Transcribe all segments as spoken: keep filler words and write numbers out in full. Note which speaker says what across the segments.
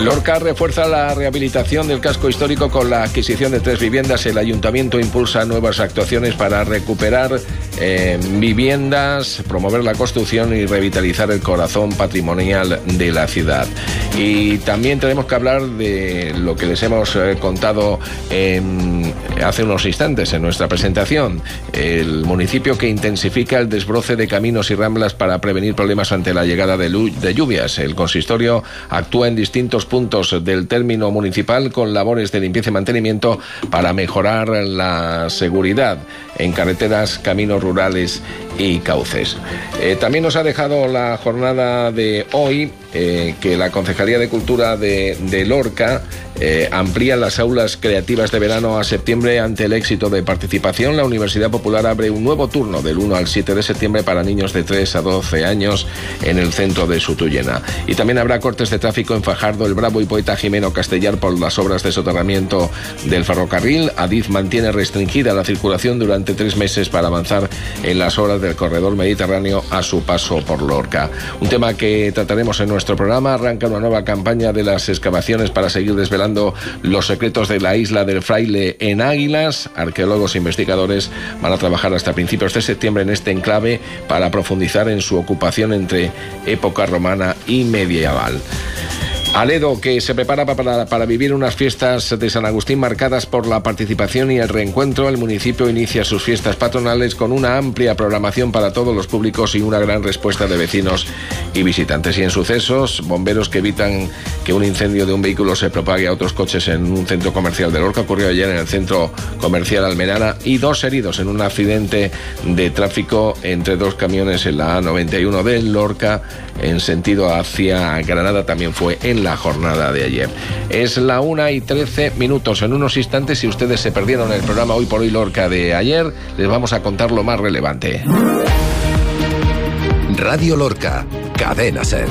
Speaker 1: Lorca refuerza la rehabilitación del casco histórico con la adquisición de tres viviendas. El Ayuntamiento impulsa nuevas actuaciones para recuperar eh, viviendas, promover la construcción y revitalizar el corazón patrimonial de la ciudad. Y también tenemos que hablar de lo que les hemos eh, contado en, hace unos instantes en nuestra presentación. El municipio que intensifica el desbroce de caminos y ramblas para prevenir problemas ante la llegada de, de lluvias. El consistorio actúa en distintos puntos del término municipal con labores de limpieza y mantenimiento para mejorar la seguridad en carreteras, caminos rurales y cauces. Eh, también nos ha dejado la jornada de hoy eh, que la Concejalía de Cultura de, de Lorca eh, amplía las aulas creativas de verano a septiembre. Ante el éxito de participación, la Universidad Popular abre un nuevo turno del uno al siete de septiembre para niños de tres a doce años en el centro de Sutuyena. Y también habrá cortes de tráfico en Fajardo, El Bravo y Poeta Jimeno Castellar por las obras de soterramiento del ferrocarril. Adif mantiene restringida la circulación durante tres meses para avanzar en las obras del corredor mediterráneo a su paso por Lorca. Un tema que trataremos en nuestro programa. Arranca una nueva campaña de las excavaciones para seguir desvelando los secretos de la isla del Fraile en Águilas. Arqueólogos e investigadores van a trabajar hasta principios de septiembre en este enclave para profundizar en su ocupación entre época romana y medieval. Aledo, que se prepara para, para vivir unas fiestas de San Agustín marcadas por la participación y el reencuentro. El municipio inicia sus fiestas patronales con una amplia programación para todos los públicos y una gran respuesta de vecinos y visitantes. Y en sucesos, bomberos que evitan que un incendio de un vehículo se propague a otros coches en un centro comercial de Lorca. Ocurrió ayer en el centro comercial Almenara, y dos heridos en un accidente de tráfico entre dos camiones en la A noventa y uno de Lorca en sentido hacia Granada. También fue en la jornada de ayer. Es la una y trece minutos. En unos instantes, si ustedes se perdieron el programa Hoy por Hoy Lorca de ayer, les vamos a contar lo más relevante.
Speaker 2: Radio Lorca, Cadena SER.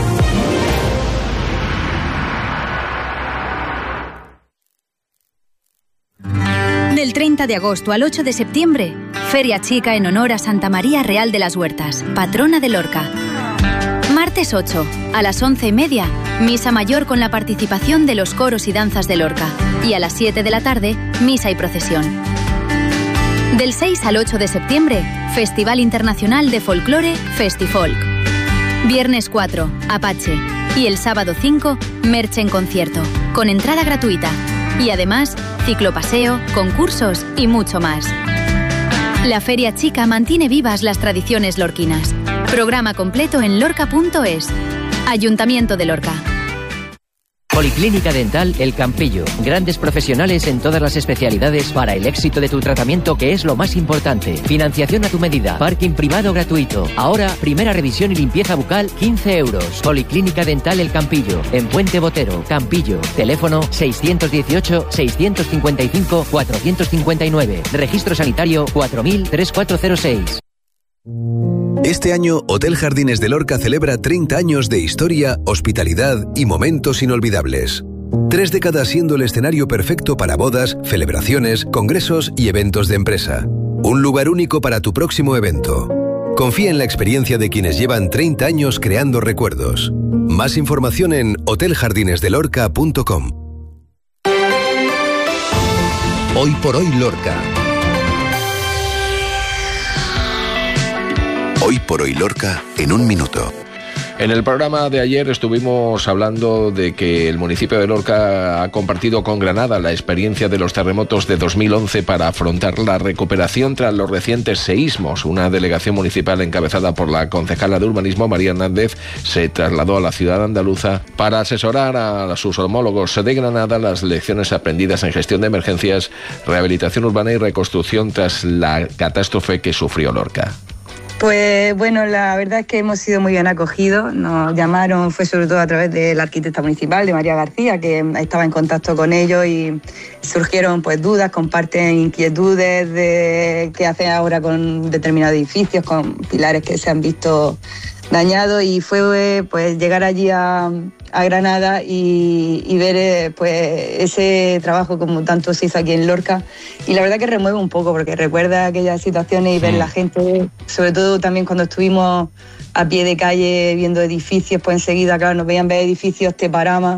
Speaker 3: Del treinta de agosto al ocho de septiembre, Feria Chica en honor a Santa María Real de las Huertas, patrona de Lorca. Martes ocho, a las once y media, misa mayor con la participación de los coros y danzas de Lorca. Y a las siete de la tarde, misa y procesión. Del seis al ocho de septiembre, Festival Internacional de Folclore Festifolk. Viernes cuatro, Apache. Y el sábado cinco, Merche en concierto, con entrada gratuita. Y además, ciclopaseo, concursos y mucho más. La Feria Chica mantiene vivas las tradiciones lorquinas. Programa completo en lorca punto es. Ayuntamiento de Lorca.
Speaker 4: Policlínica Dental El Campillo. Grandes profesionales en todas las especialidades para el éxito de tu tratamiento, que es lo más importante. Financiación a tu medida. Parking privado gratuito. Ahora, primera revisión y limpieza bucal, quince euros. Policlínica Dental El Campillo. En Puente Botero, Campillo. Teléfono seiscientos dieciocho, seiscientos cincuenta y cinco, cuatrocientos cincuenta y nueve. Registro sanitario cuatro mil, tres cuatro cero seis.
Speaker 2: Este año, Hotel Jardines de Lorca celebra treinta años de historia, hospitalidad y momentos inolvidables. Tres décadas siendo el escenario perfecto para bodas, celebraciones, congresos y eventos de empresa. Un lugar único para tu próximo evento. Confía en la experiencia de quienes llevan treinta años creando recuerdos. Más información en hotel jardines de lorca punto com. Hoy por Hoy Lorca. Hoy por Hoy Lorca en un minuto.
Speaker 1: En el programa de ayer estuvimos hablando de que el municipio de Lorca ha compartido con Granada la experiencia de los terremotos de dos mil once para afrontar la recuperación tras los recientes seísmos. Una delegación municipal encabezada por la concejala de Urbanismo, María Hernández, se trasladó a la ciudad andaluza para asesorar a sus homólogos de Granada las lecciones aprendidas en gestión de emergencias, rehabilitación urbana y reconstrucción tras la catástrofe que sufrió Lorca.
Speaker 5: Pues bueno, la verdad es que hemos sido muy bien acogidos. Nos llamaron, fue sobre todo a través de la arquitecta municipal, de María García, que estaba en contacto con ellos, y surgieron pues dudas, comparten inquietudes de qué hacen ahora con determinados edificios, con pilares que se han visto dañados, y fue pues llegar allí a, a Granada y, y ver pues ese trabajo como tanto se hizo aquí en Lorca, y la verdad que remueve un poco porque recuerda aquellas situaciones y ver la gente, sobre todo también cuando estuvimos a pie de calle viendo edificios, pues enseguida claro nos veían ver edificios, te paramos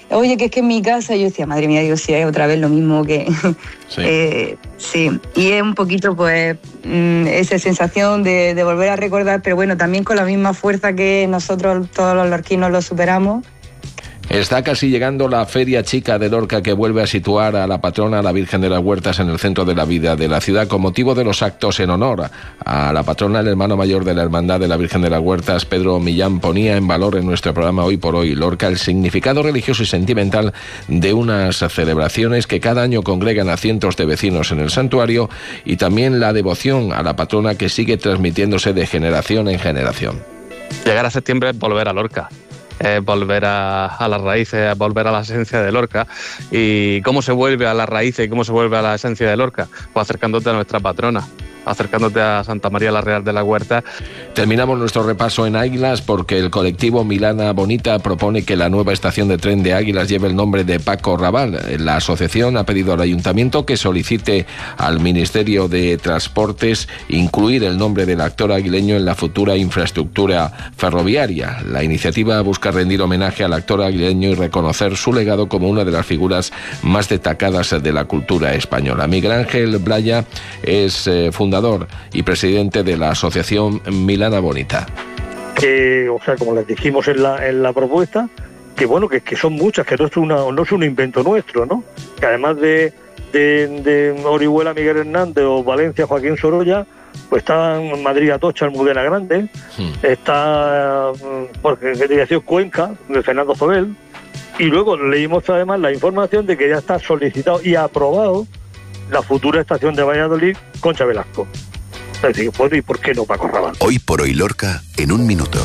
Speaker 5: oye, que es que en mi casa, yo decía, madre mía, digo, si es otra vez lo mismo que... Sí. eh, sí, y es un poquito, pues, mmm, esa sensación de, de volver a recordar, pero bueno, también con la misma fuerza que nosotros, todos los lorquinos, lo superamos.
Speaker 1: Está casi llegando la Feria Chica de Lorca, que vuelve a situar a la patrona, la Virgen de las Huertas, en el centro de la vida de la ciudad, con motivo de los actos en honor a la patrona. El hermano mayor de la Hermandad de la Virgen de las Huertas, Pedro Millán, ponía en valor en nuestro programa Hoy por Hoy Lorca el significado religioso y sentimental de unas celebraciones que cada año congregan a cientos de vecinos en el santuario, y también la devoción a la patrona que sigue transmitiéndose de generación en generación.
Speaker 6: Llegar a septiembre es volver a Lorca. Es volver a, a las raíces, volver a la esencia de Lorca. ¿Y cómo se vuelve a las raíces y cómo se vuelve a la esencia de Lorca? Pues acercándote a nuestra patrona, acercándote a Santa María la Real de la Huerta.
Speaker 1: Terminamos nuestro repaso en Águilas porque el colectivo Milana Bonita propone que la nueva estación de tren de Águilas lleve el nombre de Paco Raval. La asociación ha pedido al ayuntamiento que solicite al Ministerio de Transportes incluir el nombre del actor aguileño en la futura infraestructura ferroviaria. La iniciativa busca rendir homenaje al actor aguileño y reconocer su legado como una de las figuras más destacadas de la cultura española. Miguel Ángel Blaya es eh, fundador y presidente de la asociación Milana Bonita.
Speaker 7: Que, o sea, como les dijimos en la, en la propuesta, que bueno, que, que son muchas, que no es, una, no es un invento nuestro, ¿no? Que además de, de, de Orihuela Miguel Hernández o Valencia Joaquín Sorolla, pues está en Madrid Atocha Almudena Grande, hmm. está porque dirección Cuenca de Fernando Zobel, y luego leímos además la información de que ya está solicitado y aprobado la futura estación de Valladolid Concha Velasco. Es decir, pues, ¿y por qué no Paco Raval?
Speaker 2: Hoy por Hoy Lorca, en un minuto.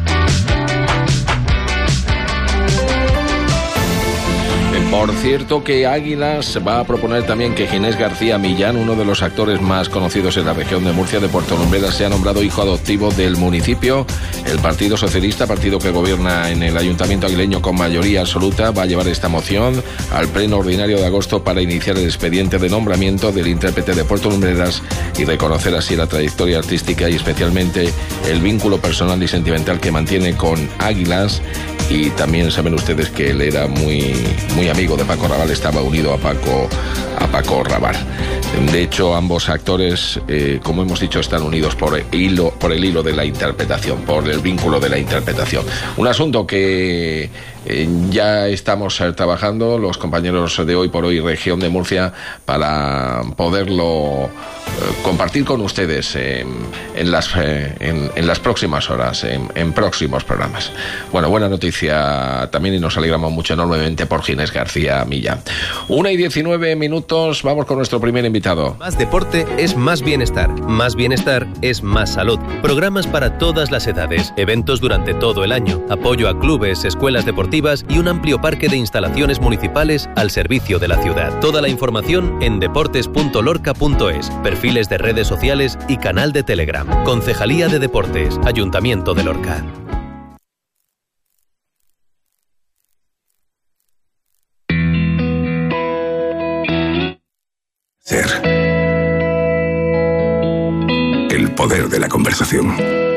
Speaker 1: Por cierto que Águilas va a proponer también que Ginés García Millán, uno de los actores más conocidos en la región de Murcia, de Puerto Lumbreras, sea nombrado hijo adoptivo del municipio. El Partido Socialista, partido que gobierna en el Ayuntamiento aguileño con mayoría absoluta, va a llevar esta moción al pleno ordinario de agosto para iniciar el expediente de nombramiento del intérprete de Puerto Lumbreras y reconocer así la trayectoria artística y especialmente el vínculo personal y sentimental que mantiene con Águilas. Y también saben ustedes que él era muy, muy amigo de Paco Raval, estaba unido a Paco, a Paco Raval. De hecho, ambos actores, eh, como hemos dicho, están unidos por el hilo, por el hilo de la interpretación, por el vínculo de la interpretación. Un asunto que eh, ya estamos eh, trabajando los compañeros de Hoy por Hoy Región de Murcia para poderlo eh, compartir con ustedes eh, en, las, eh, en, en las próximas horas, en, en próximos programas. Bueno, buena noticia también y nos alegramos mucho enormemente por Ginés García Millán. Una y diecinueve minutos, vamos con nuestro primer invitado.
Speaker 8: Más deporte es más bienestar. Más bienestar es más salud. Programas para todas las edades, eventos durante todo el año, apoyo a clubes, escuelas deportivas y un amplio parque de instalaciones municipales al servicio de la ciudad. Toda la información en deportes punto lorca punto es, perfiles de redes sociales y canal de Telegram. Concejalía de Deportes, Ayuntamiento de Lorca.
Speaker 2: Ser. El poder de la conversación.